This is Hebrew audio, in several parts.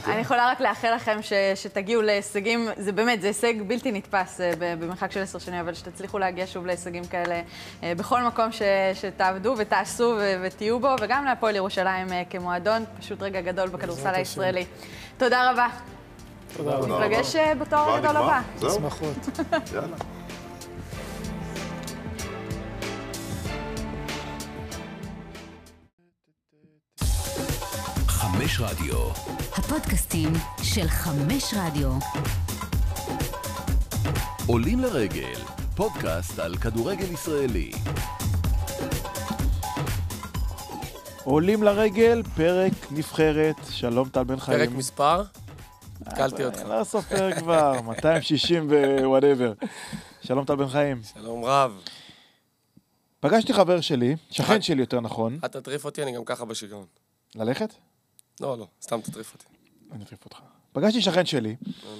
אני יכולה רק לאחל לכם שתגיעו להישגים, זה באמת, זה הישג בלתי נתפס במרחק של 10 שנים, אבל שתצליחו להגיע שוב להישגים כאלה בכל מקום שתעבדו ותעשו ותהיו בו, וגם להפועל ירושלים כמועדון, פשוט רגע גדול בכדורסל הישראלי. תודה רבה. תודה רבה. נפגש בתואר הגדול הבא. זהו. שמחות. יאללה. חמש רדיו. הפודקאסטים של 5 רדיו. עולים לרגל, פודקאסט על כדורגל ישראלי. עולים לרגל, פרק נבחרת. שלום טל בן חיים. פרק מספר? התקלתי אותך. לא סופר כבר, 260 ווואטאבר. שלום טל בן חיים. שלום רב. פגשתי חבר שלי, שכן שלי יותר נכון. אתה תטריף אותי, אני גם ככה בשיגעון. ללכת? לא, סתם תטריף אותי. אני אטריף אותך. פגשתי שכן שלי,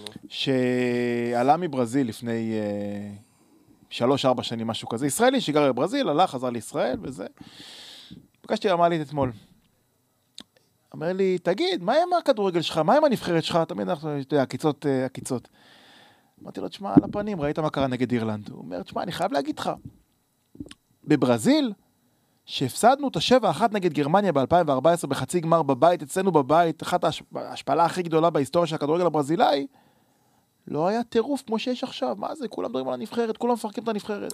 שעלה מברזיל לפני 3-4 שנים, משהו כזה. ישראלי שגר בברזיל, הלך, חזר לישראל וזה. פגשתי רמלית אתמול. אומר לי, תגיד, מה עם הכדורגל שלך? מה עם הנבחרת שלך? תמיד אנחנו, הקיצות. אמרתי לו, תשמע, על הפנים, ראית מה קרה נגד אירלנד? הוא אומר, תשמע, אני חייב להגיד לך, בברזיל, שהפסדנו את 7-1 נגד גרמניה ב-2014 בחצי גמר בבית, אצלנו בבית, אחת ההשפלה הכי גדולה בהיסטוריה של הכדורגל הברזילאי, לא היה טירוף כמו שיש עכשיו. מה זה? כולם מדברים על הנבחרת, כולם מפרקים את הנבחרת.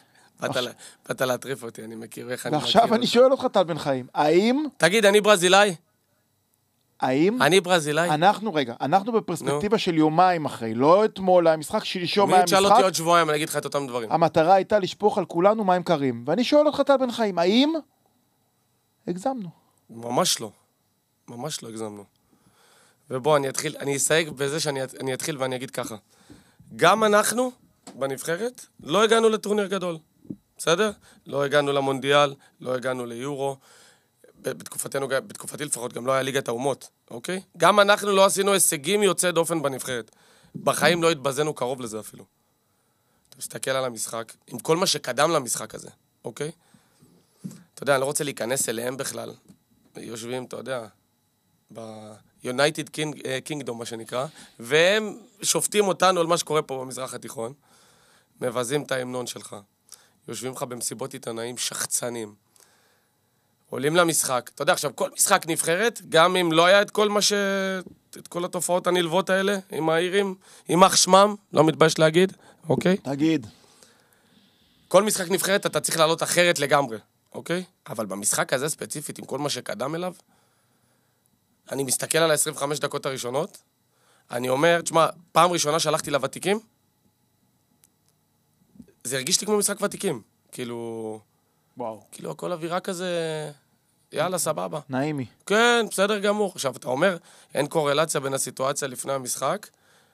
באת להטריף אותי, אני מכיר איך אני מכיר. ועכשיו אני שואל אותך, טל בן חיים, האם... תגיד, אני ברזילאי? האם... אני ברזילאי? אנחנו בפרספקטיבה של יומיים אחרי, לא אתמול, המשחק שלשום היה משחק. מי תשאל אותי עוד שבועיים, אני אגיד לך את אותם דברים. המטרה הייתה לשפוך על כולנו מים קרים. ואני שואל אותך, טל בן חיים, האם הגזמנו? ממש לא הגזמנו. ובוא, אני אסייג בזה שאני אתחיל ואני אגיד ככה. גם אנחנו, בנבחרת, לא הגענו לטורניר גדול. בסדר? לא הגענו למונדיאל, לא הגענו ליורו. בתקופתי לפחות, גם לא היה ליגת האומות, אוקיי? גם אנחנו לא עשינו הישגים יוצא דופן בנבחרת. בחיים לא התבזנו קרוב לזה אפילו. אתה מסתכל על המשחק, עם כל מה שקדם למשחק הזה, אוקיי? אתה יודע, אני לא רוצה להיכנס אליהם בכלל. יושבים, אתה יודע, ב-United Kingdom, מה שנקרא, והם שופטים אותנו על מה שקורה פה במזרח התיכון, מבזים את ההמנון שלך. יושבים לך במסיבות עיתונאים שחצנים. עולים למשחק. אתה יודע, עכשיו, כל משחק נבחרת, גם אם לא היה את כל התופעות הנלוות האלה, עם האירים, עם אח שמם, לא מתבייש להגיד, אוקיי? תגיד. כל משחק נבחרת אתה צריך לעלות אחרת לגמרי, אוקיי? אבל במשחק הזה ספציפית, עם כל מה שקדם אליו, אני מסתכל על ה-25 דקות הראשונות, אני אומר, תשמע, פעם ראשונה שהלכתי לוותיקים, זה הרגיש לי כמו משחק ותיקים. כאילו... וואו. כאילו, הכל אווירה כזה... יאללה, סבבה. נעימי. כן, בסדר גמור. עכשיו, אתה אומר, אין קורלציה בין הסיטואציה לפני המשחק,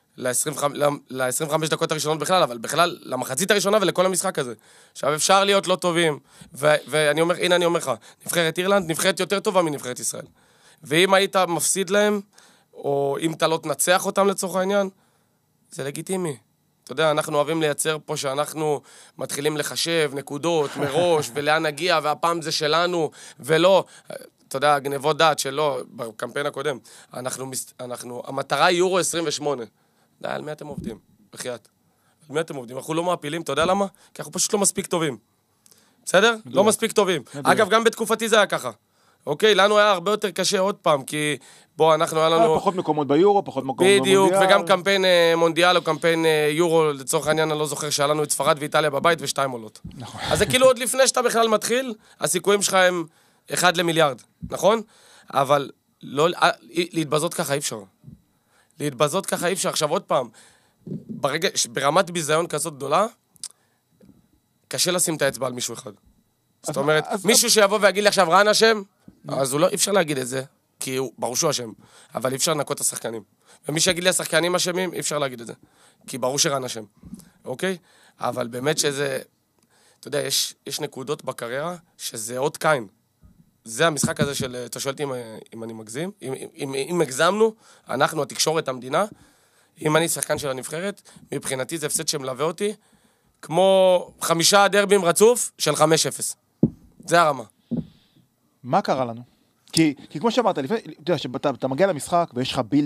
ל-25 דקות הראשונות בכלל, אבל בכלל, למחצית הראשונה ולכל המשחק הזה. עכשיו, אפשר להיות לא טובים, ואני אומר, הנה אני אומר לך, נבחרת אירלנד, נבחרת יותר טובה מנבחרת ישראל. ואם היית מפסיד להם, או אם אתה לא תנצח אותם לצורך העניין, זה לגיטימי. אתה יודע, אנחנו אוהבים לייצר פה שאנחנו מתחילים לחשב נקודות מראש, ולאן נגיע, והפעם זה שלנו, ולא, אתה יודע, גנבות דעת שלא, בקמפיין הקודם, המטרה היא יורו 28. די, על מי אתם עובדים? בחייאת. על מי אתם עובדים? אנחנו לא מעפילים, אתה יודע למה? כי אנחנו פשוט לא מספיק טובים. בסדר? לא מספיק טובים. אגב, גם בתקופתי זה היה ככה. אוקיי, לנו היה הרבה יותר קשה עוד פעם, כי בוא, אנחנו היה לנו... פחות מקומות ביורו, פחות מקומות במונדיאל. בדיוק, וגם קמפיין מונדיאל או קמפיין יורו, לצורך העניין אני לא זוכר שהיה לנו את ספרד ואיטליה בבית ו2 עולות. נכון. אז זה כאילו עוד לפני שאתה בכלל מתחיל, הסיכויים שלך הם 1 למיליארד, נכון? אבל לא, להתבזות ככה אי אפשר. להתבזות ככה אי אפשר. עכשיו עוד פעם, ברמת ביזיון כזאת גדולה, קשה לשים את האצבע על מישהו אחד. זאת אומרת, מישהו שיבוא ויגיד לי עכשיו רן אשם, אז אי אפשר להגיד את זה, כי ברור שהוא אשם, אבל אי אפשר לנקות את השחקנים. ומי שיגיד לי השחקנים אשמים, אי אפשר להגיד את זה, כי ברור שרן אשם, אוקיי? אבל באמת שזה, אתה יודע, יש נקודות בקריירה שזה עוד קין. זה המשחק הזה של, אתה שואלתי אם אני מגזים, אם הגזמנו, אנחנו, התקשורת, המדינה, אם אני שחקן של הנבחרת, מבחינתי זה הפסד שמלווה אותי, כמו 5 דרבים רצוף של 5-0. זה הרמה. מה קרה לנו? כי כמו שאמרת, אתה יודע, שאתה מגיע למשחק ויש לך